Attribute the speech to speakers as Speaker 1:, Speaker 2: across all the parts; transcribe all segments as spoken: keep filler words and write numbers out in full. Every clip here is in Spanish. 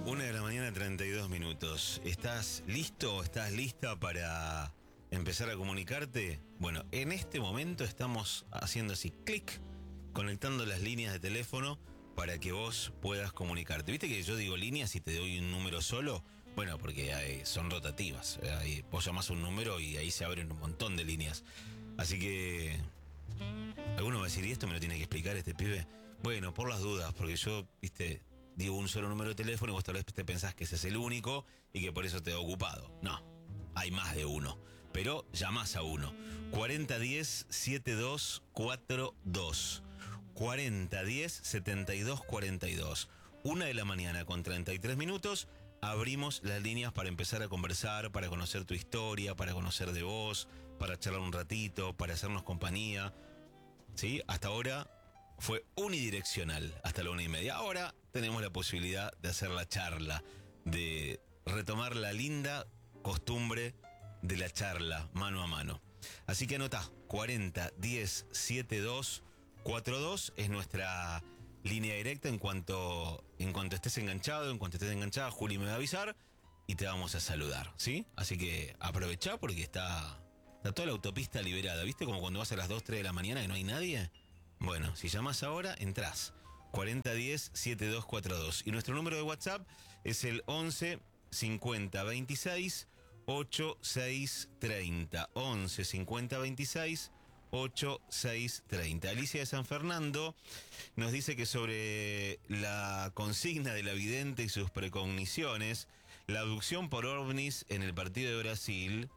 Speaker 1: Una de la mañana, treinta y dos minutos. ¿Estás listo o estás lista para empezar a comunicarte? Bueno, en este momento estamos haciendo así, clic, conectando las líneas de teléfono para que vos puedas comunicarte. ¿Viste que yo digo líneas y te doy un número solo? Bueno, porque hay, son rotativas. Hay, vos llamás un número y ahí se abren un montón de líneas. Así que... ¿alguno va a decir, ¿y esto me lo tiene que explicar este pibe? Bueno, por las dudas, porque yo, viste... digo un solo número de teléfono y vos tal vez te pensás que ese es el único y que por eso te ha ocupado. No, hay más de uno. Pero llamás a uno. cuarenta diez, setenta y dos cuarenta y dos. cuarenta diez, setenta y dos cuarenta y dos. Una de la mañana con treinta y tres minutos. Abrimos las líneas para empezar a conversar, para conocer tu historia, para conocer de vos, para charlar un ratito, para hacernos compañía. ¿Sí? Hasta ahora fue unidireccional, hasta la una y media. Ahora tenemos la posibilidad de hacer la charla, de retomar la linda costumbre de la charla mano a mano. Así que anotá, cuarenta diez setenta y dos cuarenta y dos es nuestra línea directa. En cuanto, en cuanto estés enganchado, en cuanto estés enganchada, Juli me va a avisar y te vamos a saludar, ¿sí? Así que aprovechá porque está, está toda la autopista liberada. ¿Viste como cuando vas a las dos, tres de la mañana y no hay nadie? Bueno, si llamás ahora, entrás. cuarenta diez setenta y dos cuarenta y dos. Y nuestro número de WhatsApp es el once cincuenta veintiséis ochenta y seis treinta. once cincuenta veintiséis ochenta y seis treinta. Alicia de San Fernando nos dice que sobre la consigna de la vidente y sus precogniciones, la abducción por ovnis en el partido de Brasil,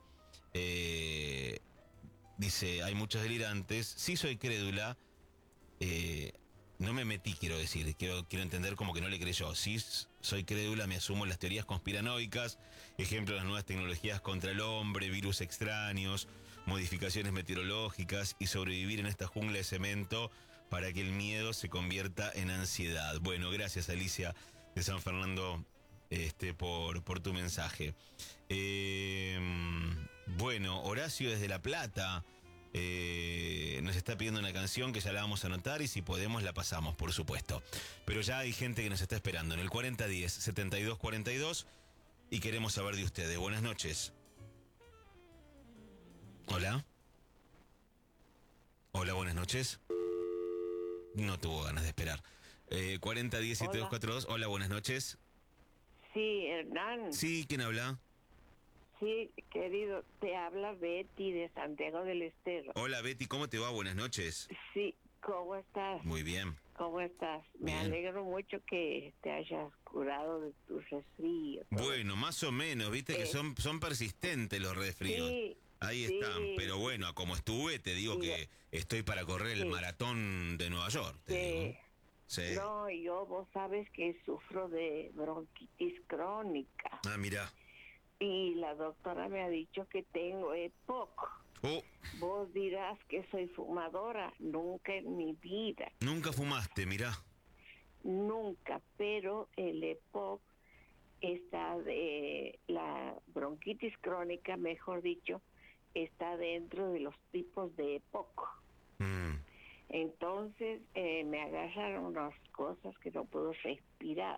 Speaker 1: eh, dice, hay muchos delirantes. Sí soy crédula. Eh, no me metí, quiero decir, quiero, quiero entender como que no le creyó. Sí, soy crédula, me asumo en las teorías conspiranoicas, ejemplo, las nuevas tecnologías contra el hombre, virus extraños, modificaciones meteorológicas y sobrevivir en esta jungla de cemento para que el miedo se convierta en ansiedad. Bueno, gracias Alicia de San Fernando este, por, por tu mensaje. Eh, bueno, Horacio desde La Plata Eh, nos está pidiendo una canción que ya la vamos a anotar y si podemos la pasamos, por supuesto. Pero ya hay gente que nos está esperando en el cuarenta diez setenta y dos cuarenta y dos y queremos saber de ustedes. Buenas noches. Hola. Hola, buenas noches. No tuvo ganas de esperar. eh, cuarenta diez setenta y dos cuarenta y dos. Hola, buenas noches.
Speaker 2: Sí, Hernán.
Speaker 1: Sí, ¿quién habla?
Speaker 2: Sí, querido, te habla Betty de Santiago del Estero.
Speaker 1: Hola Betty, ¿cómo te va? Buenas noches.
Speaker 2: Sí, ¿cómo estás?
Speaker 1: Muy bien.
Speaker 2: ¿Cómo estás? Me
Speaker 1: Bien.
Speaker 2: alegro mucho que te hayas curado de tu resfrío.
Speaker 1: Bueno, más o menos, viste eh, que son, son persistentes los resfríos. Sí, Ahí sí, están, pero bueno, como estuve, te digo sí, que estoy para correr el sí. maratón de Nueva York, te
Speaker 2: sí.
Speaker 1: digo. Sí.
Speaker 2: No, yo, vos sabes que sufro de bronquitis crónica.
Speaker 1: Ah, mira.
Speaker 2: Y la doctora me ha dicho que tengo E P O C.
Speaker 1: Oh.
Speaker 2: Vos dirás que soy fumadora. Nunca en mi vida.
Speaker 1: Nunca fumaste, mirá.
Speaker 2: Nunca, pero el E P O C está de... la bronquitis crónica, mejor dicho, está dentro de los tipos de E P O C. Mm. Entonces eh, me agarraron unas cosas que no puedo respirar.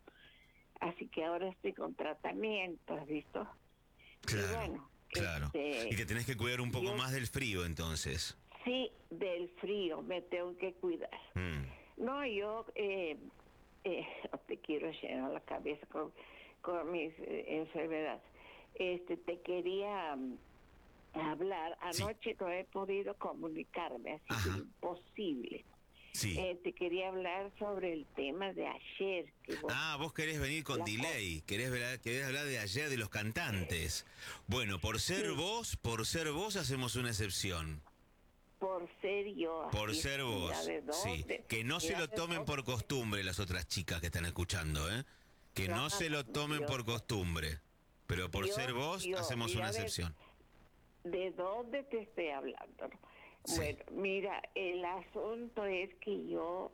Speaker 2: Así que ahora estoy con tratamiento, ¿has visto?
Speaker 1: Claro,
Speaker 2: y bueno,
Speaker 1: claro. Este, y que tenés que cuidar un poco yo, más del frío, entonces.
Speaker 2: Sí, del frío me tengo que cuidar. Mm. No, yo eh, eh, no te quiero llenar la cabeza con, con mis eh, enfermedades. Este, te quería um, hablar. Anoche sí. no he podido comunicarme, así que imposible.
Speaker 1: Sí.
Speaker 2: Eh, te quería hablar sobre el tema de ayer.
Speaker 1: Que vos, ah, vos querés venir con delay, querés, ver, querés hablar de ayer de los cantantes. Bueno, por ser sí. vos, por ser vos hacemos una excepción.
Speaker 2: Por ser yo.
Speaker 1: Por ser vos, sí. Que no se lo tomen por costumbre las otras chicas que están escuchando, ¿eh? Que no, no se lo tomen Dios. por costumbre. Pero por Dios, ser vos Dios, hacemos una excepción.
Speaker 2: De, ¿De dónde te estoy hablando? Sí. Bueno, mira, el asunto es que yo,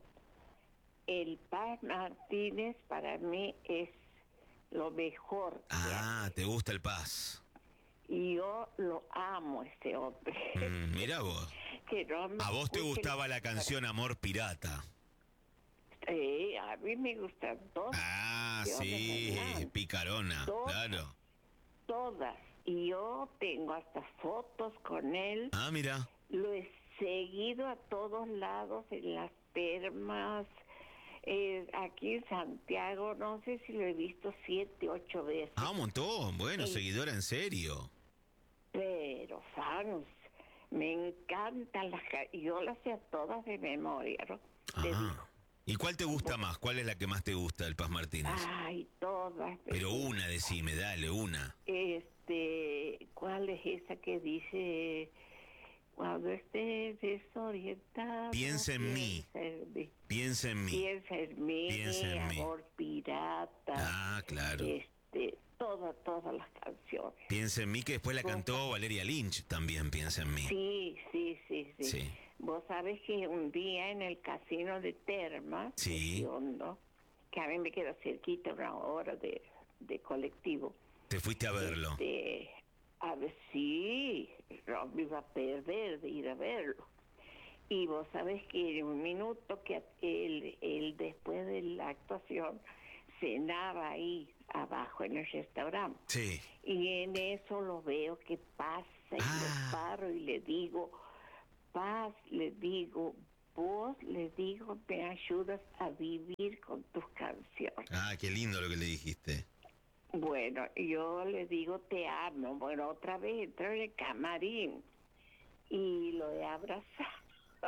Speaker 2: el Paz Martínez para mí es lo mejor.
Speaker 1: Ah, ¿te gusta el Paz?
Speaker 2: Y yo lo amo, ese hombre.
Speaker 1: Mm, mira vos.
Speaker 2: Que no me
Speaker 1: ¿A vos te gustaba la canción Amor Pirata?
Speaker 2: Sí, a mí me gustan todas.
Speaker 1: Ah, Ah, sí, picarona,
Speaker 2: todas,
Speaker 1: claro.
Speaker 2: Todas. Y yo tengo hasta fotos con él.
Speaker 1: Ah, mira.
Speaker 2: Lo he seguido a todos lados, en las termas, eh, aquí en Santiago, no sé si lo he visto siete, ocho veces.
Speaker 1: Ah, un montón. Bueno,
Speaker 2: Eh,
Speaker 1: seguidora en serio.
Speaker 2: Pero fans, me encantan las ca- yo las sé a todas de memoria, ¿no? Te digo.
Speaker 1: Ajá. ¿Y cuál te gusta más? ¿Cuál es la que más te gusta del Paz Martínez?
Speaker 2: Ay, todas.
Speaker 1: Pero una, decime, dale, una.
Speaker 2: Este, ¿cuál es esa que dice cuando estés desorientado?
Speaker 1: Piensa en mí.
Speaker 2: Piensa en mí.
Speaker 1: Piensa en mí.
Speaker 2: Piensa en mí,
Speaker 1: Piensa en mí.
Speaker 2: Amor pirata.
Speaker 1: Ah, claro.
Speaker 2: Este, todas, todas las canciones.
Speaker 1: Piensa en mí, que después la cantó Valeria Lynch también, Piensa en mí.
Speaker 2: Sí, sí, sí, sí.
Speaker 1: Sí.
Speaker 2: Vos sabés que un día en el casino de Termas,
Speaker 1: Sí.
Speaker 2: Hondo, que a mí me queda cerquita, una hora de, de colectivo.
Speaker 1: Te fuiste a verlo.
Speaker 2: Este, a ver, sí, no me iba a perder de ir a verlo. Y vos sabés que en un minuto que él, él después de la actuación cenaba ahí abajo en el restaurante.
Speaker 1: Sí.
Speaker 2: Y en eso lo veo que pasa y
Speaker 1: Ah.
Speaker 2: lo paro y le digo, Paz, le digo, vos, le digo, me ayudas a vivir con tus canciones.
Speaker 1: Ah, qué lindo lo que le dijiste.
Speaker 2: Bueno, yo le digo, te amo. Bueno, otra vez entró en el camarín y lo he abrazado.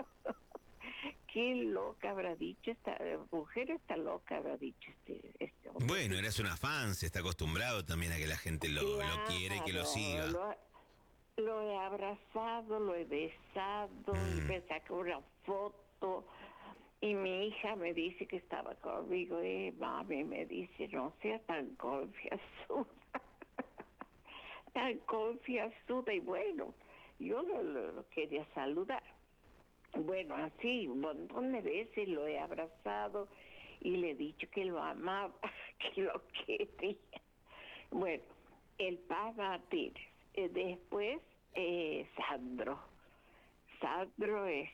Speaker 2: Qué loca habrá dicho esta mujer, está loca habrá dicho este, este hombre.
Speaker 1: Bueno, eres una fan, se está acostumbrado también a que la gente lo,
Speaker 2: Claro,
Speaker 1: lo quiere y que lo siga.
Speaker 2: Lo, lo he abrazado, lo he besado,
Speaker 1: Mm.
Speaker 2: y me sacó una foto y mi hija me dice que estaba conmigo. Eh, mami, me dice, no sea tan confianzuda, tan confianzuda. Y bueno, yo lo, lo, lo quería saludar. Bueno, así un montón de veces lo he abrazado y le he dicho que lo amaba, que lo quería. Bueno, el Paz Martínez. Eh, después, eh, Sandro. Sandro es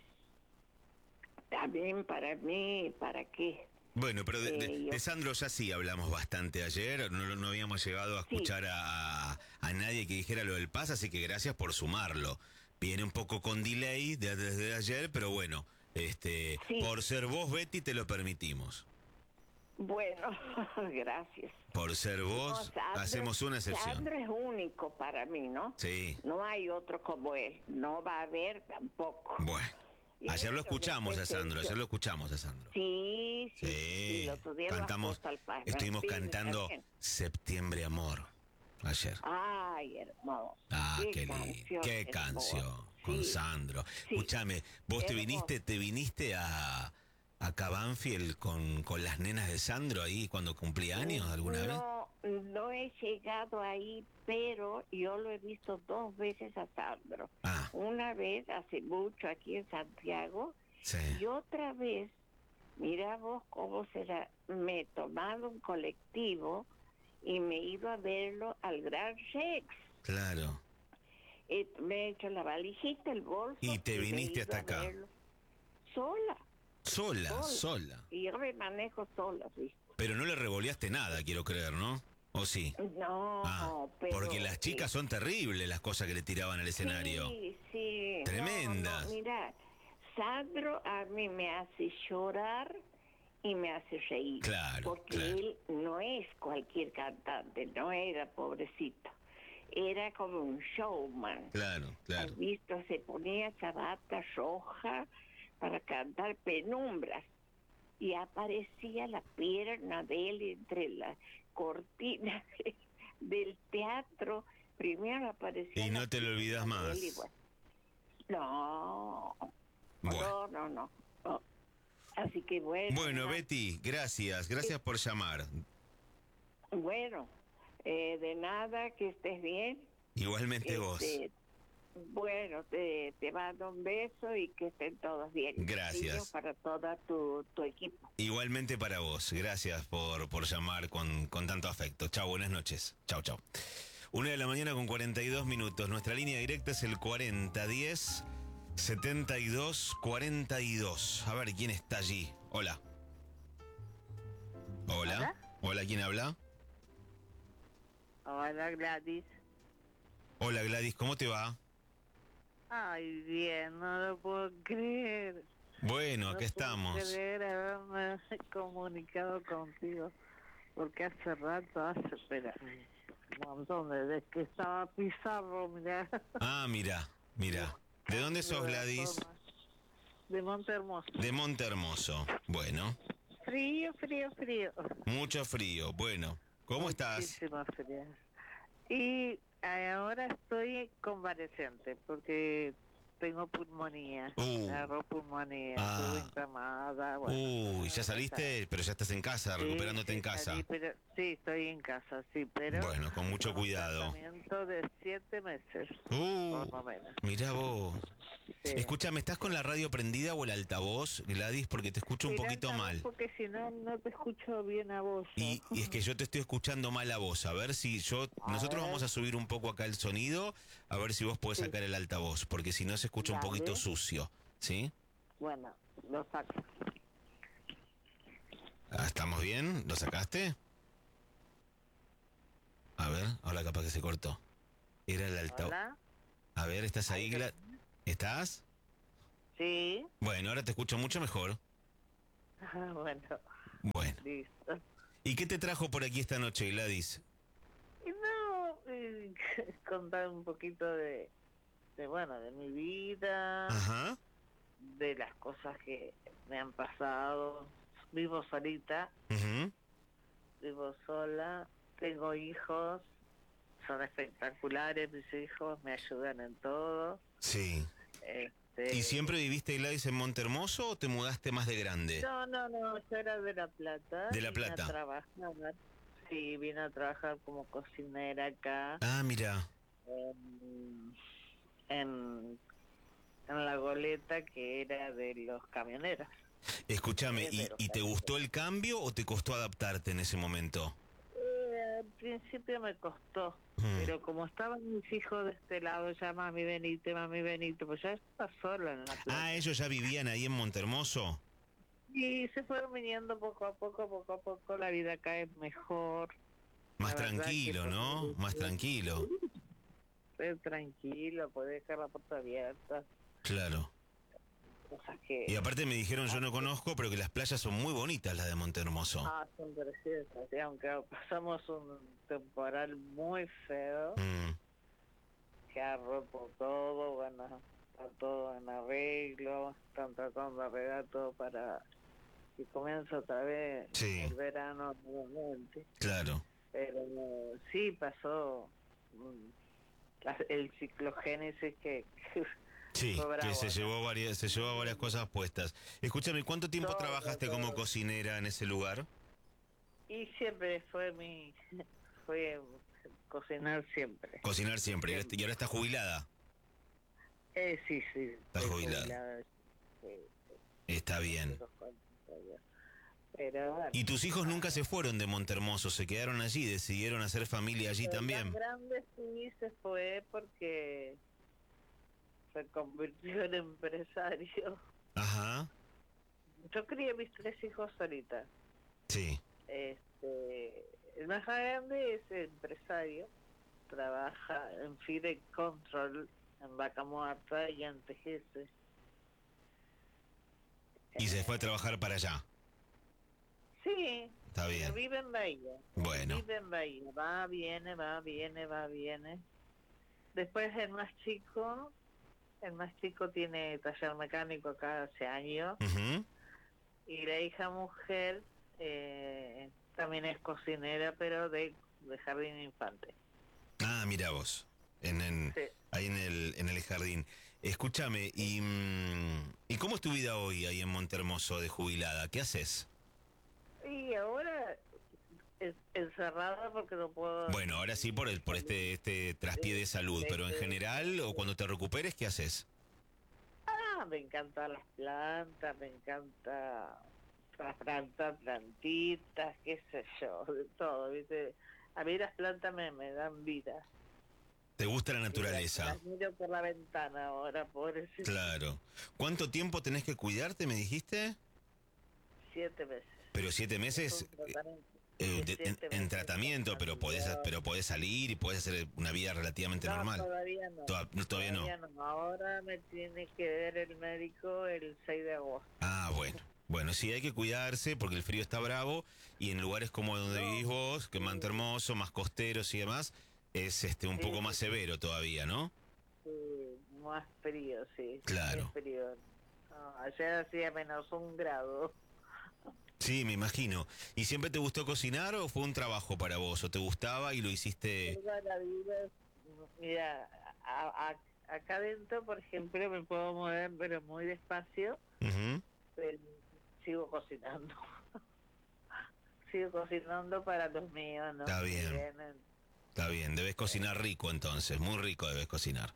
Speaker 2: también para mí, ¿para qué?
Speaker 1: Bueno, pero de, de,
Speaker 2: Eh, yo-
Speaker 1: de Sandro ya sí hablamos bastante ayer, no, no habíamos llegado a
Speaker 2: Sí.
Speaker 1: escuchar a, a nadie que dijera lo del Paz, así que gracias por sumarlo. Viene un poco con delay de- desde ayer, pero bueno, este,
Speaker 2: Sí.
Speaker 1: por ser vos, Betty, te lo permitimos.
Speaker 2: Bueno, gracias.
Speaker 1: Por ser vos,
Speaker 2: No, Sandro-
Speaker 1: hacemos una excepción.
Speaker 2: Sandro es único para mí, ¿no?
Speaker 1: Sí,
Speaker 2: No hay otro como él. No va a haber tampoco.
Speaker 1: bueno.
Speaker 2: Y
Speaker 1: Ayer lo
Speaker 2: eso,
Speaker 1: escuchamos a
Speaker 2: después
Speaker 1: Sandro,
Speaker 2: yo-
Speaker 1: ayer lo escuchamos a Sandro.
Speaker 2: Sí, sí, sí,
Speaker 1: Sí,
Speaker 2: el otro día lo
Speaker 1: cantamos,
Speaker 2: apuesto al Paz
Speaker 1: estuvimos
Speaker 2: Martínez
Speaker 1: cantando
Speaker 2: también.
Speaker 1: Septiembre Amor ayer.
Speaker 2: Ay, hermoso.
Speaker 1: Ah, qué lindo,
Speaker 2: canción
Speaker 1: qué
Speaker 2: hermosa.
Speaker 1: canción con
Speaker 2: Sí,
Speaker 1: Sandro.
Speaker 2: sí.
Speaker 1: Escúchame, vos te
Speaker 2: Hermoso.
Speaker 1: viniste, te viniste a acá Banfield con, con las nenas de Sandro ahí cuando cumplía años alguna vez.
Speaker 2: No, no he llegado ahí, pero yo lo he visto dos veces a Sandro.
Speaker 1: Ah,
Speaker 2: Una vez hace mucho aquí en Santiago
Speaker 1: sí.
Speaker 2: y otra vez, mira vos cómo será, me he tomado un colectivo y me he ido a verlo al Gran Rex.
Speaker 1: Claro.
Speaker 2: Eh, me he hecho la valijita, el bolso.
Speaker 1: Y te
Speaker 2: me he
Speaker 1: viniste
Speaker 2: ido
Speaker 1: hasta
Speaker 2: a
Speaker 1: acá.
Speaker 2: verlo sola.
Speaker 1: Sola,
Speaker 2: Sola.
Speaker 1: sola.
Speaker 2: Y yo me manejo sola, ¿viste?
Speaker 1: Pero no le revoleaste nada, quiero creer, ¿no? ¿O sí?
Speaker 2: No,
Speaker 1: Ah,
Speaker 2: pero...
Speaker 1: porque las chicas son terribles las cosas que le tiraban al escenario.
Speaker 2: Sí, sí.
Speaker 1: Tremendas.
Speaker 2: No, no, mira, Sandro a mí me hace llorar y me hace reír.
Speaker 1: Claro,
Speaker 2: Porque
Speaker 1: claro.
Speaker 2: él no es cualquier cantante, no era pobrecito. Era como un showman.
Speaker 1: Claro, claro.
Speaker 2: ¿Has visto? Se ponía esa bata roja para cantar Penumbras y aparecía la pierna de él entre las cortinas de- del teatro. Primero aparecía
Speaker 1: Y no
Speaker 2: la
Speaker 1: te lo olvidas
Speaker 2: pierna de
Speaker 1: más.
Speaker 2: él y bueno. No,
Speaker 1: Bueno.
Speaker 2: no, no, no, no. Así que bueno.
Speaker 1: Bueno,
Speaker 2: ¿no?
Speaker 1: Betty, gracias, gracias por llamar.
Speaker 2: Bueno, eh, de nada, que estés bien.
Speaker 1: Igualmente vos.
Speaker 2: Este, Bueno, te, te mando un beso y que estén todos bien.
Speaker 1: Gracias.
Speaker 2: Cariño para todo tu, tu equipo.
Speaker 1: Igualmente para vos. Gracias por, por llamar con, con tanto afecto. Chao, buenas noches. Chao, chao. Una de la mañana con cuarenta y dos minutos. Nuestra línea directa es el cuarenta diez setenta y dos cuarenta y dos. A ver quién está allí. Hola. Hola.
Speaker 3: ¿Hola?
Speaker 1: Hola, ¿quién habla?
Speaker 3: Hola, Gladys.
Speaker 1: Hola, Gladys, ¿cómo te va?
Speaker 3: Ay, bien, no lo puedo creer.
Speaker 1: Bueno,
Speaker 3: No
Speaker 1: acá
Speaker 3: puedo
Speaker 1: estamos.
Speaker 3: creer haberme comunicado contigo. Porque hace rato, hace, espera, un montón, desde que estaba Pizarro, mirá.
Speaker 1: Ah, mira, mira. ¿De dónde sos,
Speaker 3: buscando la
Speaker 1: Gladys?
Speaker 3: forma. De Monte Hermoso.
Speaker 1: De Monte Hermoso. Bueno,
Speaker 3: Frío, frío, frío.
Speaker 1: mucho frío. Bueno, ¿cómo estás?
Speaker 3: Muchísimo frío. Y ahora estoy convaleciente porque tengo pulmonía.
Speaker 1: Uh.
Speaker 3: Me agarró pulmonía,
Speaker 1: Ah.
Speaker 3: estuve internada. Bueno,
Speaker 1: Uy, ya saliste, pero ya estás en casa,
Speaker 3: Sí,
Speaker 1: recuperándote
Speaker 3: sí,
Speaker 1: en casa.
Speaker 3: salí, pero, sí, estoy en casa, sí, pero...
Speaker 1: Bueno, con mucho
Speaker 3: con un
Speaker 1: cuidado.
Speaker 3: tratamiento de siete meses,
Speaker 1: Uh,
Speaker 3: por lo menos.
Speaker 1: mirá vos.
Speaker 3: Sí.
Speaker 1: Escúchame, ¿estás con la radio prendida o el altavoz, Gladys? Porque te escucho un
Speaker 3: Mira,
Speaker 1: poquito
Speaker 3: altavoz,
Speaker 1: mal.
Speaker 3: porque si no, no te escucho bien a vos. yo.
Speaker 1: Y, y es que yo te estoy escuchando mal a vos. A ver si yo...
Speaker 3: A
Speaker 1: Nosotros
Speaker 3: ver.
Speaker 1: vamos a subir un poco acá el sonido, a ver si vos podés
Speaker 3: Sí.
Speaker 1: sacar el altavoz, porque si no se escucha un
Speaker 3: Dale.
Speaker 1: poquito sucio, ¿sí?
Speaker 3: Bueno, lo saco.
Speaker 1: Ah, ¿estamos bien? ¿Lo sacaste? A ver, ahora capaz que se cortó. Era el altavoz.
Speaker 3: Hola,
Speaker 1: A ver, ¿estás ahí,
Speaker 3: Ahí
Speaker 1: Gla- ¿Estás?
Speaker 3: sí.
Speaker 1: Bueno, ahora te escucho mucho mejor.
Speaker 3: Ah, bueno,
Speaker 1: Bueno.
Speaker 3: listo.
Speaker 1: ¿Y qué te trajo por aquí esta noche, Gladys?
Speaker 3: Y no, eh, contar un poquito de, de, bueno, de mi vida,
Speaker 1: Ajá.
Speaker 3: de las cosas que me han pasado. Vivo solita,
Speaker 1: Ujú.
Speaker 3: vivo sola, tengo hijos, son espectaculares mis hijos, me ayudan en todo.
Speaker 1: Sí.
Speaker 3: Este,
Speaker 1: ¿Y siempre viviste, Gladys, en Monte Hermoso o te mudaste más de grande?
Speaker 3: No, no, no, yo era de La Plata.
Speaker 1: De La
Speaker 3: vine
Speaker 1: Plata.
Speaker 3: a trabajar, sí, vine a trabajar como cocinera acá
Speaker 1: Ah, mira.
Speaker 3: en, en, en la goleta que era de los camioneros.
Speaker 1: Escúchame,
Speaker 3: Eh,
Speaker 1: ¿y,
Speaker 3: pero,
Speaker 1: y te gustó el cambio o te costó adaptarte en ese momento?
Speaker 3: Eh, al principio me costó,
Speaker 1: Mm.
Speaker 3: pero como estaban mis hijos de este lado, ya mami venite, mami venite, pues ya estaba sola en La Plata.
Speaker 1: Ah, ¿ellos ya vivían ahí en Monte Hermoso?
Speaker 3: Y se fueron viniendo poco a poco, poco a poco, la vida acá es mejor.
Speaker 1: Más
Speaker 3: La verdad
Speaker 1: tranquilo,
Speaker 3: que
Speaker 1: ¿no?
Speaker 3: fue-
Speaker 1: Más tranquilo.
Speaker 3: Fue tranquilo, podés dejar la puerta abierta,
Speaker 1: Claro.
Speaker 3: cosas que...
Speaker 1: Y aparte me dijeron, yo no conozco, pero que las playas son muy bonitas, las de Monte Hermoso.
Speaker 3: Ah, son preciosas, y aunque pasamos un temporal muy feo,
Speaker 1: Mm.
Speaker 3: que ha roto todo, bueno, está todo en arreglo, están tratando de arreglar todo para que comience otra vez
Speaker 1: Sí.
Speaker 3: el verano nuevamente.
Speaker 1: Claro.
Speaker 3: Pero sí pasó mm, la- el ciclogénesis que... que
Speaker 1: Sí,
Speaker 3: fue bravo,
Speaker 1: que se
Speaker 3: ¿no?
Speaker 1: llevó varias, se llevó varias cosas puestas. Escúchame, ¿cuánto tiempo
Speaker 3: Todo,
Speaker 1: trabajaste
Speaker 3: todo.
Speaker 1: como cocinera en ese lugar?
Speaker 3: Y siempre fue mi... fue cocinar siempre.
Speaker 1: Cocinar siempre.
Speaker 3: Siempre.
Speaker 1: ¿Y ahora estás jubilada?
Speaker 3: Eh, sí, sí.
Speaker 1: Estás
Speaker 3: estoy
Speaker 1: jubilada.
Speaker 3: sí,
Speaker 1: Está bien.
Speaker 3: unos cuantos años. Pero bueno.
Speaker 1: ¿Y tus hijos nunca se fueron de Monte Hermoso? ¿Se quedaron allí? ¿Decidieron hacer familia allí
Speaker 3: El
Speaker 1: también?
Speaker 3: más grande sí se fue porque se convirtió en empresario.
Speaker 1: Ajá.
Speaker 3: Yo crié mis tres hijos solita.
Speaker 1: Sí.
Speaker 3: Este, el más grande es empresario, trabaja en Fide Control, en Vaca Muerta y en Tejese.
Speaker 1: Y se fue a trabajar para allá.
Speaker 3: Sí,
Speaker 1: Está bien.
Speaker 3: pero vive en Bahía.
Speaker 1: Bueno.
Speaker 3: Vive en Bahía, va, viene, va, viene, va, viene. Después el más chico, el más chico tiene taller mecánico acá hace años.
Speaker 1: Ujú.
Speaker 3: Y la hija mujer eh, también es cocinera, pero de, de jardín infante.
Speaker 1: Ah, mira vos. En, en-
Speaker 3: Sí.
Speaker 1: Ahí en el, en el jardín. Escúchame, ¿y, mm, ¿y cómo es tu vida hoy ahí en Monte Hermoso de jubilada? ¿Qué haces?
Speaker 3: Y ahora es encerrada porque no puedo...
Speaker 1: Bueno, ahora sí por el por este este traspié de salud, pero en general o cuando te recuperes, ¿qué haces?
Speaker 3: Ah, me encantan las plantas, me encanta las plantas, plantitas, qué sé yo, de todo, ¿viste? A mí las plantas me, me dan vida.
Speaker 1: ¿Te gusta la
Speaker 3: Y
Speaker 1: naturaleza?
Speaker 3: Las, las miro por la ventana ahora, pobrecito.
Speaker 1: Claro. ¿Cuánto tiempo tenés que cuidarte, me dijiste?
Speaker 3: Siete meses.
Speaker 1: Pero siete
Speaker 3: Es
Speaker 1: meses,
Speaker 3: un tratamiento.
Speaker 1: Eh,
Speaker 3: se
Speaker 1: de- en,
Speaker 3: siente
Speaker 1: en
Speaker 3: mucho
Speaker 1: tratamiento, pero podés,
Speaker 3: calor.
Speaker 1: pero podés salir y podés hacer una vida relativamente
Speaker 3: No,
Speaker 1: normal.
Speaker 3: todavía no.
Speaker 1: Toda- no, todavía no.
Speaker 3: no. Ahora me tiene que ver el médico el seis de agosto.
Speaker 1: Ah, bueno. Bueno, sí, hay que cuidarse porque el frío está bravo y en lugares como donde
Speaker 3: No,
Speaker 1: vivís vos, que
Speaker 3: sí.
Speaker 1: Manto Hermoso, más costeros y demás, es este un
Speaker 3: Sí,
Speaker 1: poco
Speaker 3: sí,
Speaker 1: más
Speaker 3: sí.
Speaker 1: severo todavía, ¿no?
Speaker 3: Sí, más frío, sí.
Speaker 1: Claro.
Speaker 3: Muy frío. No, ayer hacía menos un grado.
Speaker 1: Sí, me imagino. ¿Y siempre te gustó cocinar o fue un trabajo para vos? ¿O te gustaba y lo hiciste?
Speaker 3: Toda la vida, mira, a- a- acá adentro, por ejemplo, me puedo mover, pero muy despacio,
Speaker 1: Ujú.
Speaker 3: pero sigo cocinando. Sigo cocinando para los míos, ¿no?
Speaker 1: Está
Speaker 3: Que
Speaker 1: bien.
Speaker 3: vienen.
Speaker 1: Está bien, debes cocinar rico entonces, muy rico debes cocinar.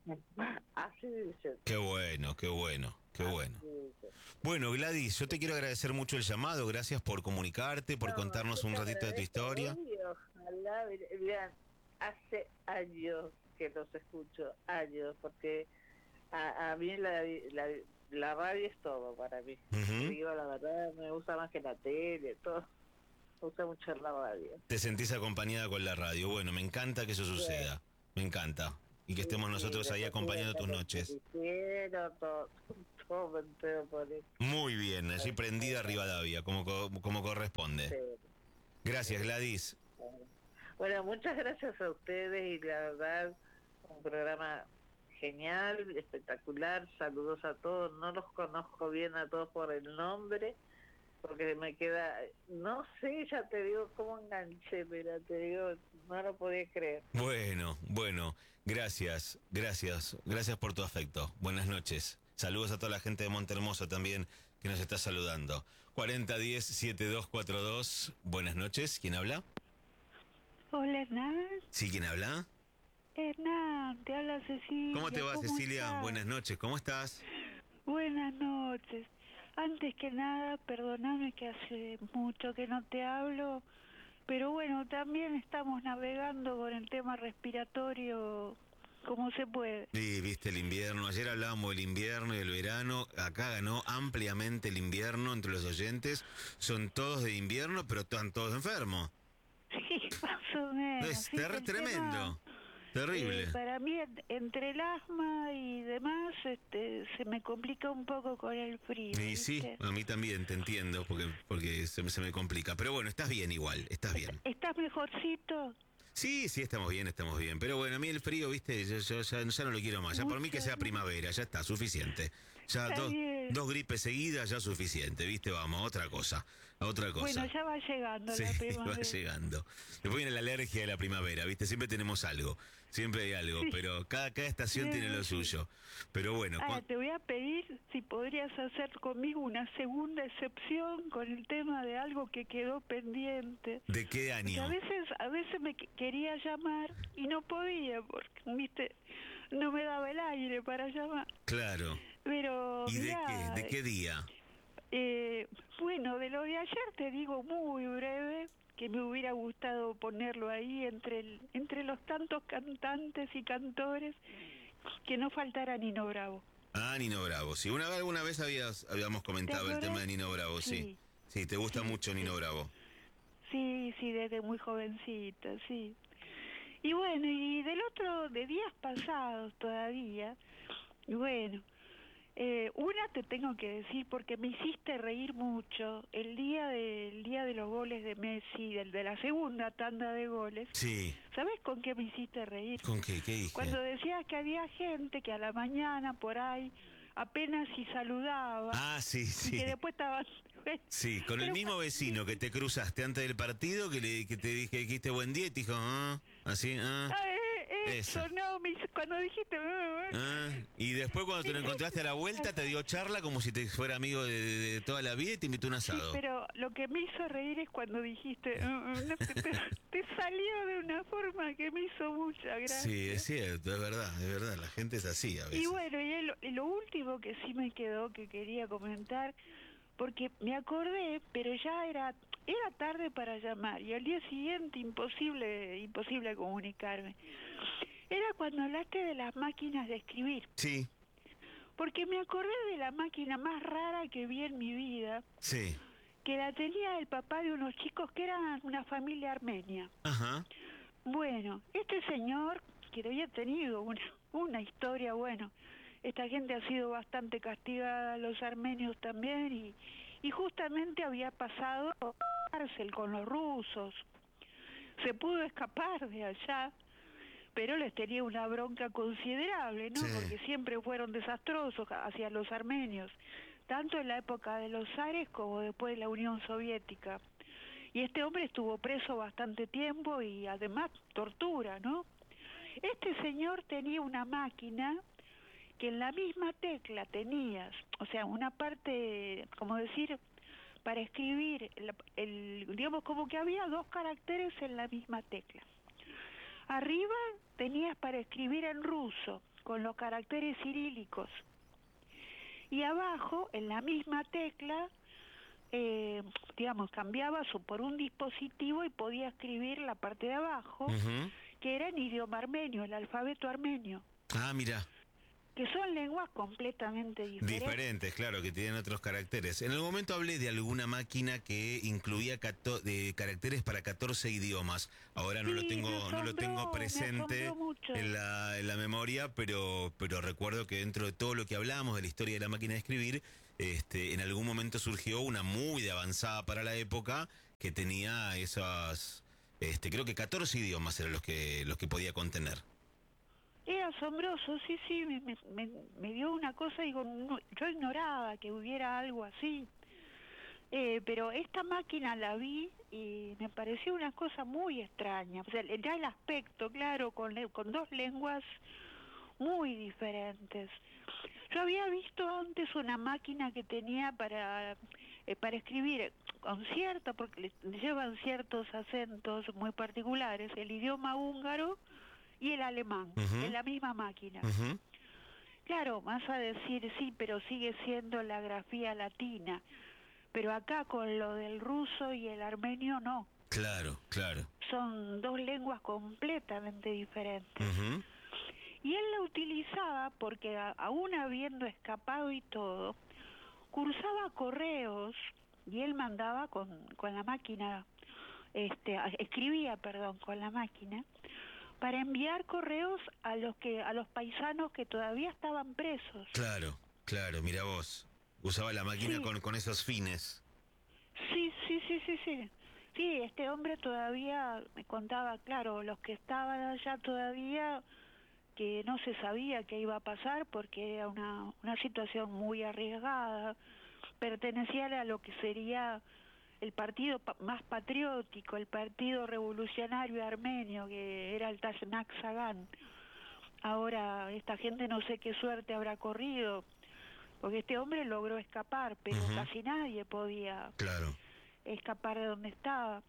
Speaker 3: Así dice.
Speaker 1: Qué bueno, qué bueno, qué bueno.
Speaker 3: así dice.
Speaker 1: Bueno, Gladys, yo te quiero agradecer mucho el llamado, gracias por comunicarte, por
Speaker 3: No,
Speaker 1: contarnos
Speaker 3: yo
Speaker 1: un
Speaker 3: te
Speaker 1: ratito de tu
Speaker 3: agradezco,
Speaker 1: historia.
Speaker 3: y ojalá, vean, hace años que los escucho, años, porque a, a mí la, la, la radio es todo para mí.
Speaker 1: Ujú.
Speaker 3: Digo la verdad, me gusta más que la tele, todo. Me gusta mucho la radio.
Speaker 1: Te sentís acompañada con la radio. Bueno, me encanta que eso suceda. Me encanta. Y que estemos
Speaker 3: Sí,
Speaker 1: nosotros ahí
Speaker 3: después
Speaker 1: acompañando tus
Speaker 3: viendo
Speaker 1: noches.
Speaker 3: noticiero, todo, todo me entero por eso.
Speaker 1: Muy bien, allí prendida a Rivadavia, como, co- como corresponde.
Speaker 3: Sí.
Speaker 1: Gracias, Gladys.
Speaker 3: Bueno, muchas gracias a ustedes y la verdad, un programa genial, espectacular. Saludos a todos. No los conozco bien a todos por el nombre, porque me queda, no sé, ya te digo cómo enganché, pero te digo, no lo podía creer.
Speaker 1: Bueno, bueno, gracias, gracias, gracias por tu afecto. Buenas noches. Saludos a toda la gente de Monte Hermoso también que nos está saludando. cuarenta diez setenta y dos cuarenta y dos. Buenas noches. ¿Quién habla?
Speaker 4: Hola, Hernán.
Speaker 1: ¿Sí, quién habla?
Speaker 4: Hernán, te habla Cecilia.
Speaker 1: ¿Cómo te va, Cecilia?
Speaker 4: estás?
Speaker 1: Buenas noches, ¿cómo estás?
Speaker 4: Buenas noches. Antes que nada, perdóname que hace mucho que no te hablo, pero bueno, también estamos navegando con el tema respiratorio como se puede.
Speaker 1: Sí, viste el invierno. Ayer hablábamos del invierno y del verano. Acá ganó ampliamente el invierno entre los oyentes. Son todos de invierno, pero están todos enfermos.
Speaker 4: Sí, más o menos.
Speaker 1: Es
Speaker 4: sí,
Speaker 1: ter-
Speaker 4: el tema,
Speaker 1: tremendo. Terrible.
Speaker 4: eh, para mí, en- entre el asma y demás, este, se me complica un poco con el frío.
Speaker 1: Y sí,
Speaker 4: ¿viste?
Speaker 1: a mí también te entiendo, porque porque se, me- se me complica. Pero bueno, estás bien igual, estás bien.
Speaker 4: ¿Estás mejorcito?
Speaker 1: Sí, sí, estamos bien, estamos bien. Pero bueno, a mí el frío, viste, yo, yo ya, ya no lo quiero más. Ya por mí que sea primavera, ya está, suficiente. Ya
Speaker 4: Está
Speaker 1: dos,
Speaker 4: bien.
Speaker 1: dos gripes seguidas, ya suficiente, viste, vamos, a otra cosa, a otra cosa.
Speaker 4: Bueno, ya va llegando
Speaker 1: Sí,
Speaker 4: la
Speaker 1: va
Speaker 4: primavera.
Speaker 1: llegando. Después viene la alergia de la primavera, ¿viste? Siempre tenemos algo, siempre hay algo,
Speaker 4: Sí.
Speaker 1: pero cada, cada estación
Speaker 4: Sí,
Speaker 1: tiene lo
Speaker 4: sí.
Speaker 1: suyo. Pero bueno,
Speaker 4: Ah,
Speaker 1: cuan-
Speaker 4: te voy a pedir si podrías hacer conmigo una segunda excepción con el tema de algo que quedó pendiente.
Speaker 1: ¿de qué
Speaker 4: Porque
Speaker 1: año?
Speaker 4: a veces, a veces me que- quería llamar y no podía porque, viste, no me daba el aire para llamar.
Speaker 1: Claro.
Speaker 4: Pero
Speaker 1: ¿Y de
Speaker 4: mirá,
Speaker 1: qué? ¿De qué día?
Speaker 4: eh, bueno, de lo de ayer te digo muy breve que me hubiera gustado ponerlo ahí entre el, entre los tantos cantantes y cantores, que no faltara Nino Bravo.
Speaker 1: Ah, Nino Bravo. Sí, una, alguna vez habías, habíamos comentado el
Speaker 4: acuerdas?
Speaker 1: tema de Nino Bravo, sí.
Speaker 4: Sí.
Speaker 1: Sí, te gusta
Speaker 4: Sí,
Speaker 1: mucho Nino Bravo.
Speaker 4: Sí, sí, desde muy jovencita, sí. Y bueno, y del otro, de días pasados todavía, y bueno, eh, una te tengo que decir porque me hiciste reír mucho el día de, el día de los goles de Messi, del de la segunda tanda de goles.
Speaker 1: Sí.
Speaker 4: ¿Sabes con qué me hiciste reír?
Speaker 1: ¿Con qué? ¿Qué dije?
Speaker 4: Cuando decías que había gente que a la mañana por ahí apenas si saludaba
Speaker 1: Ah, sí,
Speaker 4: y
Speaker 1: sí.
Speaker 4: que después estaban...
Speaker 1: Sí, con el
Speaker 4: Pero
Speaker 1: mismo vecino que te cruzaste antes del partido, que, le, que te dije, dijiste buen día y te dijo, ah, así, ah,
Speaker 4: Ah, eh, eso,
Speaker 1: Esa.
Speaker 4: no, me hizo- cuando dijiste... "Ah, ah",
Speaker 1: ah. Y después cuando te lo encontraste a la vuelta, te dio charla como si te fuera amigo de, de- de toda la vida y te invitó a un
Speaker 4: sí,
Speaker 1: asado.
Speaker 4: pero lo que me hizo reír es cuando dijiste... "Ah, ah", no, te, te- te salió de una forma que me hizo mucha gracia.
Speaker 1: Sí, es cierto, es verdad, es verdad, la gente es así a veces.
Speaker 4: Y bueno, y el- y lo último que sí me quedó que quería comentar, porque me acordé, pero ya era era tarde para llamar y al día siguiente imposible imposible comunicarme. Era cuando hablaste de las máquinas de escribir,
Speaker 1: Sí,
Speaker 4: porque me acordé de la máquina más rara que vi en mi vida,
Speaker 1: sí.
Speaker 4: que la tenía el papá de unos chicos que eran una familia armenia.
Speaker 1: Ajá.
Speaker 4: Bueno, este señor, que había tenido una, una historia, bueno, esta gente ha sido bastante castigada, los armenios también, y, y justamente había pasado a la cárcel con los rusos. Se pudo escapar de allá, pero les tenía una bronca considerable, ¿no?
Speaker 1: Sí.
Speaker 4: Porque siempre fueron desastrosos hacia los armenios, tanto en la época de los zares como después de la Unión Soviética. Y este hombre estuvo preso bastante tiempo y además tortura, ¿no? Este señor tenía una máquina que en la misma tecla tenías, o sea, una parte, como decir, para escribir, el, el, digamos, como que había dos caracteres en la misma tecla. Arriba tenías para escribir en ruso, con los caracteres cirílicos. Y abajo, en la misma tecla, eh, digamos, cambiabas por un dispositivo y podía escribir la parte de abajo,
Speaker 1: Uh-huh.
Speaker 4: que era en idioma armenio, el alfabeto armenio.
Speaker 1: Ah, mira.
Speaker 4: Que son lenguas completamente diferentes.
Speaker 1: Diferentes, claro, que tienen otros caracteres. En algún momento hablé de alguna máquina que incluía cato- de caracteres para catorce idiomas. Ahora no
Speaker 4: Sí,
Speaker 1: lo tengo,
Speaker 4: me
Speaker 1: no lo
Speaker 4: asombró,
Speaker 1: tengo
Speaker 4: me
Speaker 1: presente
Speaker 4: asombró mucho.
Speaker 1: en la, en la memoria, pero, pero recuerdo que dentro de todo lo que hablamos de la historia de la máquina de escribir, este, en algún momento surgió una muy de avanzada para la época que tenía esas, este, creo que catorce idiomas eran los que, los que podía contener.
Speaker 4: Era asombroso, sí, sí, me, me, me, me dio una cosa, digo, no, yo ignoraba que hubiera algo así. Eh, pero esta máquina la vi y me pareció una cosa muy extraña. O sea, ya el aspecto, claro, con, le- con dos lenguas muy diferentes. Yo había visto antes una máquina que tenía para, eh, para escribir con cierta, porque le- llevan ciertos acentos muy particulares, el idioma húngaro y el alemán,
Speaker 1: Ujú.
Speaker 4: en la misma máquina.
Speaker 1: Uh-huh.
Speaker 4: Claro, vas a decir, sí, pero sigue siendo la grafía latina. Pero acá con lo del ruso y el armenio no.
Speaker 1: Claro, claro.
Speaker 4: Son dos lenguas completamente diferentes.
Speaker 1: Uh-huh.
Speaker 4: Y él la utilizaba porque a- aún habiendo escapado y todo, cursaba correos y él mandaba con, con la máquina, este, a- escribía, perdón, con la máquina, para enviar correos a los que a los paisanos que todavía estaban presos.
Speaker 1: Claro, claro, mira vos. Usaba la máquina
Speaker 4: Sí.
Speaker 1: con, con esos fines.
Speaker 4: Sí, sí, sí, sí, sí. Sí, este hombre todavía me contaba, claro, los que estaban allá todavía, que no se sabía qué iba a pasar porque era una, una situación muy arriesgada, pertenecía a lo que sería el partido pa- más patriótico, el Partido Revolucionario Armenio, que era el Tashnak Sagan. Ahora, esta gente no sé qué suerte habrá corrido, porque este hombre logró escapar, pero
Speaker 1: Ujú.
Speaker 4: casi nadie podía
Speaker 1: Claro.
Speaker 4: escapar de donde estaba.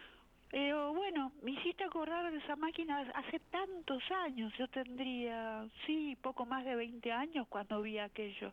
Speaker 4: Pero bueno, me hiciste acordar de esa máquina hace tantos años. Yo tendría, sí, poco más de veinte años cuando vi aquello.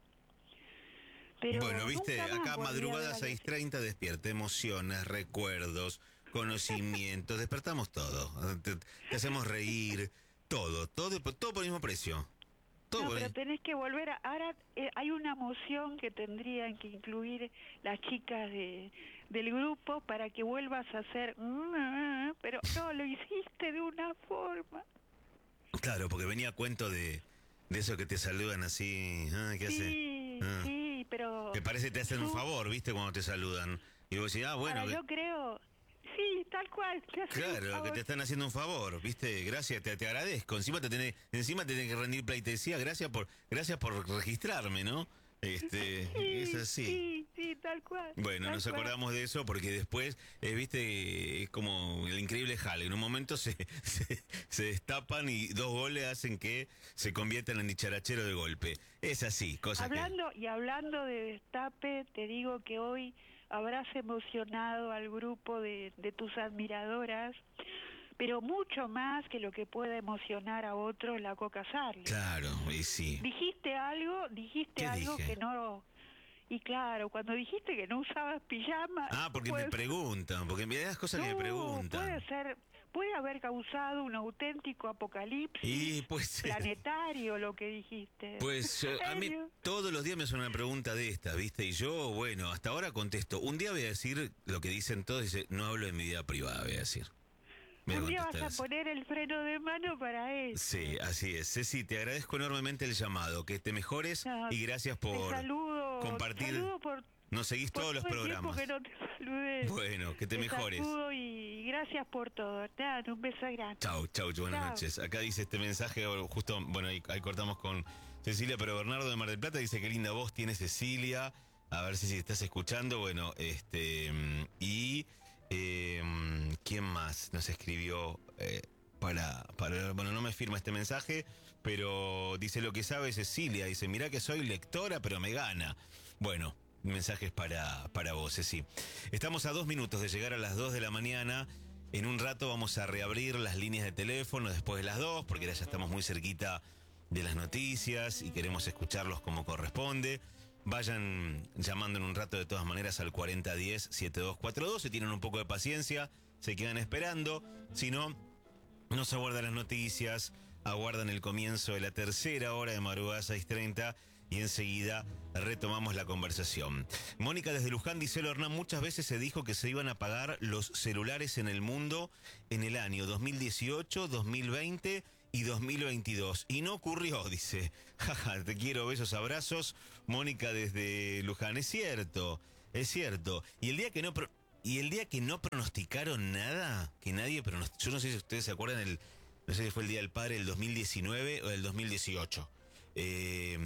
Speaker 4: Pero
Speaker 1: Bueno, viste,
Speaker 4: nunca más
Speaker 1: acá
Speaker 4: volví a ver
Speaker 1: madrugada
Speaker 4: algo
Speaker 1: seis
Speaker 4: así.
Speaker 1: treinta despierta emociones, recuerdos, conocimientos, despertamos todo. Te, te hacemos reír, todo, todo, todo por el mismo precio. Todo
Speaker 4: No,
Speaker 1: por
Speaker 4: pero
Speaker 1: el-
Speaker 4: tenés que volver a... Ahora eh, hay una moción que tendrían que incluir las chicas de, del grupo para que vuelvas a hacer... Pero no, lo hiciste de una forma.
Speaker 1: Claro, porque venía a cuento de, de eso que te saludan así. Ah, ¿qué hace?
Speaker 4: Sí,
Speaker 1: Ah.
Speaker 4: sí, pero...
Speaker 1: Que parece que te hacen un
Speaker 4: Su-
Speaker 1: favor, ¿viste? Cuando te saludan. Y vos decís, ah, bueno,
Speaker 4: Ahora,
Speaker 1: que-
Speaker 4: yo creo... Sí, tal cual. te hacen un
Speaker 1: claro, que
Speaker 4: favor.
Speaker 1: te están haciendo un favor, ¿viste? Gracias, te, te agradezco. Encima te tenés, encima te tenés que rendir pleitesía, gracias por, gracias por registrarme, ¿no? Este,
Speaker 4: Sí,
Speaker 1: es así.
Speaker 4: sí, sí, tal cual.
Speaker 1: Bueno,
Speaker 4: tal
Speaker 1: nos
Speaker 4: cual.
Speaker 1: acordamos de eso porque después, eh, viste, es como el increíble Hal. En un momento se, se, se destapan y dos goles hacen que se conviertan en dicharachero de golpe. Es así, cosa que...
Speaker 4: Hablando y hablando de destape, te digo que hoy habrás emocionado al grupo de, de tus admiradoras, pero mucho más que lo que pueda emocionar a otros la Coca Sarli.
Speaker 1: Claro, y sí.
Speaker 4: Dijiste algo, dijiste
Speaker 1: ¿Qué
Speaker 4: algo
Speaker 1: dije?
Speaker 4: que no Y claro, cuando dijiste que no usabas pijama...
Speaker 1: Ah, porque
Speaker 4: puede
Speaker 1: me
Speaker 4: ser-
Speaker 1: preguntan, porque me das cosas que me
Speaker 4: No,
Speaker 1: preguntan.
Speaker 4: puede ser, puede haber causado un auténtico apocalipsis
Speaker 1: Y puede ser.
Speaker 4: planetario lo que dijiste.
Speaker 1: Pues yo- a mí
Speaker 4: ¿Serio?
Speaker 1: todos los días me hacen una pregunta de esta, ¿viste? Y yo, bueno, hasta ahora contesto. Un día voy a decir lo que dicen todos, dice, no hablo de mi vida privada, voy a decir. Voy a
Speaker 4: Un día vas
Speaker 1: contestar
Speaker 4: a
Speaker 1: así.
Speaker 4: poner el freno de mano para eso.
Speaker 1: Sí, así es. Ceci, te agradezco enormemente el llamado, que te mejores
Speaker 4: No,
Speaker 1: y gracias
Speaker 4: Te
Speaker 1: por
Speaker 4: saludo,
Speaker 1: compartir.
Speaker 4: te saludo por,
Speaker 1: Nos seguís
Speaker 4: por
Speaker 1: todos los
Speaker 4: todo el tiempo
Speaker 1: programas.
Speaker 4: que no te saludé.
Speaker 1: Bueno, que te mejores.
Speaker 4: saludo y gracias por todo. Te dan un beso grande.
Speaker 1: Chau, chau, chau, buenas
Speaker 4: Chau.
Speaker 1: noches. Acá dice este mensaje, justo, bueno, ahí, ahí cortamos con Cecilia, pero Bernardo de Mar del Plata dice que linda voz tiene Cecilia. A ver si, si estás escuchando, bueno, este, mm, y eh, mm, ¿quién más nos escribió eh, para, para, bueno, no me firma este mensaje, pero dice lo que sabe Cecilia, dice, mirá que soy lectora, pero me gana. Bueno, mensajes para, para vos, Ceci. Estamos a dos minutos de llegar a las dos de la mañana. En un rato vamos a reabrir las líneas de teléfono después de las dos, porque ahora ya estamos muy cerquita de las noticias y queremos escucharlos como corresponde. Vayan llamando en un rato de todas maneras al cuarenta diez setenta y dos cuarenta y dos. Si tienen un poco de paciencia, se quedan esperando. Si no, nos aguardan las noticias, aguardan el comienzo de la tercera hora de madrugada seis treinta y enseguida retomamos la conversación. Mónica desde Luján dice, "Lo, Hernán, muchas veces se dijo que se iban a apagar los celulares en el mundo en el año dos mil dieciocho, dos mil veinte y dos mil veintidós. Y no ocurrió", dice. Jaja, te quiero, besos, abrazos. Mónica desde Luján. Es cierto, es cierto. Y el día que no... Pro- Y el día que no pronosticaron nada, que nadie pronosticó, yo no sé si ustedes se acuerdan, el, no sé si fue el Día del Padre del dos mil diecinueve o del dos mil dieciocho. Eh,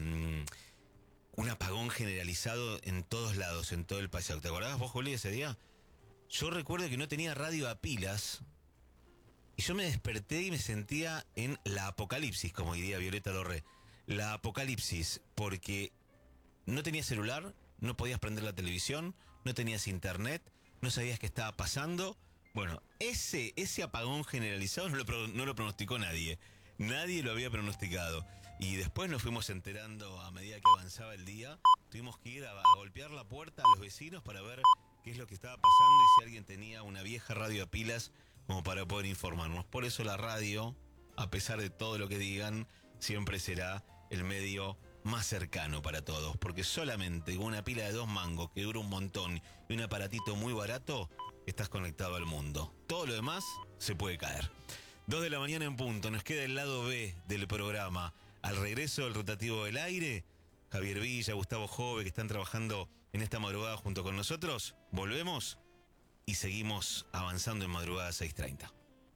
Speaker 1: un apagón generalizado en todos lados, en todo el país. ¿Te acordabas vos, Juli, ese día? Yo recuerdo que no tenía radio a pilas y yo me desperté y me sentía en la apocalipsis, como diría Violeta Lorré. La apocalipsis, porque no tenías celular, no podías prender la televisión, no tenías internet, no sabías qué estaba pasando. Bueno, ese, ese apagón generalizado no lo, pro- no lo pronosticó nadie. Nadie lo había pronosticado. Y después nos fuimos enterando a medida que avanzaba el día. Tuvimos que ir a, a golpear la puerta a los vecinos para ver qué es lo que estaba pasando y si alguien tenía una vieja radio a pilas como para poder informarnos. Por eso la radio, a pesar de todo lo que digan, siempre será el medio más cercano para todos, porque solamente con una pila de dos mangos que dura un montón y un aparatito muy barato, estás conectado al mundo. Todo lo demás se puede caer. Dos de la mañana en punto, nos queda el lado B del programa. Al regreso del rotativo del aire, Javier Villa, Gustavo Jove, que están trabajando en esta madrugada junto con nosotros, volvemos y seguimos avanzando en madrugada seis treinta.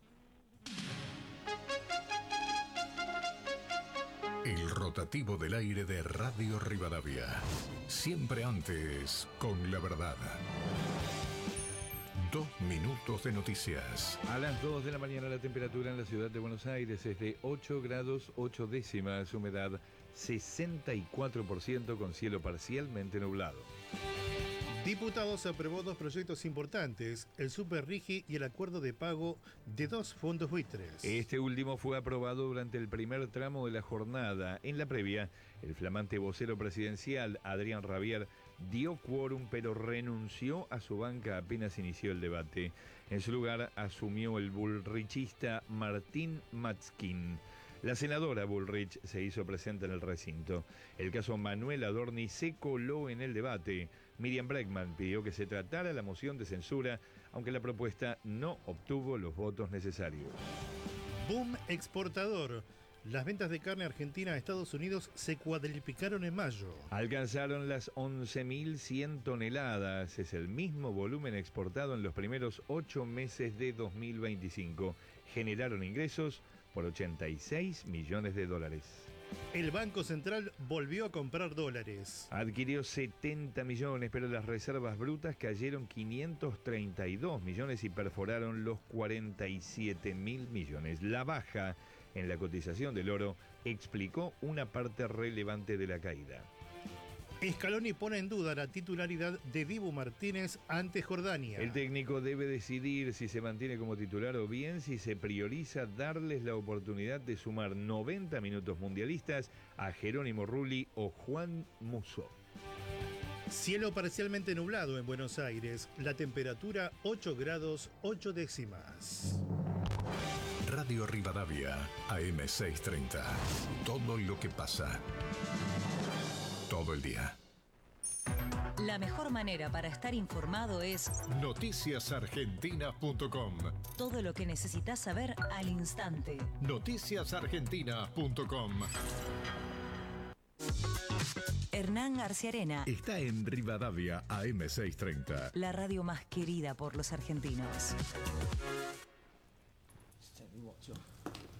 Speaker 5: El rotativo del aire de Radio Rivadavia. Siempre antes, con la verdad. Dos minutos de noticias.
Speaker 6: A las dos de la mañana la temperatura en la ciudad de Buenos Aires es de ocho grados ocho décimas, humedad sesenta y cuatro por ciento con cielo parcialmente nublado.
Speaker 7: Diputados aprobó dos proyectos importantes, el Super Rigi y el acuerdo de pago de dos fondos buitres.
Speaker 6: Este último fue aprobado durante el primer tramo de la jornada. En la previa, el flamante vocero presidencial, Adrián Rabier, dio quórum pero renunció a su banca apenas inició el debate. En su lugar asumió el bullrichista Martín Matzkin. La senadora Bullrich se hizo presente en el recinto. El caso Manuel Adorni se coló en el debate. Miriam Bregman pidió que se tratara la moción de censura, aunque la propuesta no obtuvo los votos necesarios.
Speaker 7: Boom exportador. Las ventas de carne argentina a Estados Unidos se cuadriplicaron en mayo.
Speaker 6: Alcanzaron las once mil cien toneladas. Es el mismo volumen exportado en los primeros ocho meses de dos mil veinticinco. Generaron ingresos por ochenta y seis millones de dólares.
Speaker 7: El Banco Central volvió a comprar dólares.
Speaker 6: Adquirió setenta millones, pero las reservas brutas cayeron quinientos treinta y dos millones y perforaron los cuarenta y siete mil millones. La baja en la cotización del oro explicó una parte relevante de la caída.
Speaker 7: Scaloni pone en duda la titularidad de Dibu Martínez ante Jordania.
Speaker 6: El técnico debe decidir si se mantiene como titular o bien si se prioriza darles la oportunidad de sumar noventa minutos mundialistas a Jerónimo Rulli o Juan Musso.
Speaker 7: Cielo parcialmente nublado en Buenos Aires. La temperatura ocho grados ocho décimas.
Speaker 5: Radio Rivadavia, A M seiscientos treinta. Todo lo que pasa. Todo el día.
Speaker 8: La mejor manera para estar informado es
Speaker 5: noticias argentinas punto com.
Speaker 8: todo lo que necesitas saber al instante.
Speaker 5: noticias argentinas punto com.
Speaker 8: Hernán Arciarena.
Speaker 5: Está en Rivadavia, A M seiscientos treinta.
Speaker 8: La radio más querida por los argentinos.
Speaker 9: Seguimos yo.